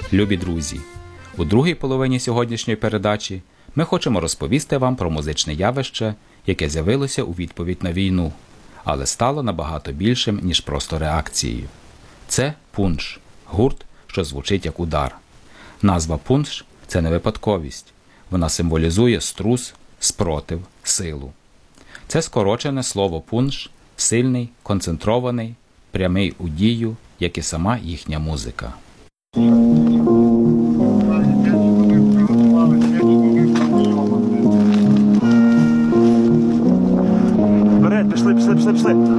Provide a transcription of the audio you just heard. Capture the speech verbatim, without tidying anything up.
Любі друзі, у другій половині сьогоднішньої передачі ми хочемо розповісти вам про музичне явище, яке з'явилося у відповідь на війну, але стало набагато більшим, ніж просто реакцією. Це пунш – гурт, що звучить як удар. Назва пунш – це не випадковість. Вона символізує струс, спротив, силу. Це скорочене слово пунш – сильний, концентрований, прямий у дію, як і сама їхня музика. Вперед, пішли, пішли, пішли, пішли.